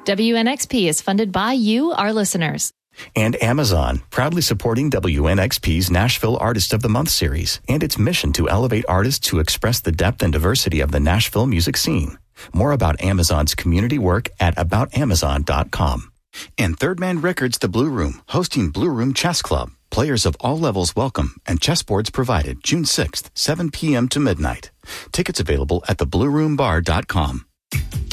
WNXP is funded by you, our listeners. And Amazon, proudly supporting WNXP's Nashville Artist of the Month series and its mission to elevate artists who express the depth and diversity of the Nashville music scene. More about Amazon's community work at aboutamazon.com. And Third Man Records The Blue Room, hosting Blue Room Chess Club. Players of all levels welcome, and chessboards provided June 6th, 7 p.m. to midnight. Tickets available at theblueroombar.com.